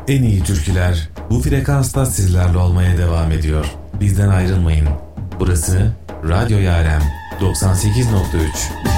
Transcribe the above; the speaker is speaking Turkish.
En iyi türküler bu frekansta sizlerle olmaya devam ediyor. Bizden ayrılmayın. Burası Radyo Yarem 98.3.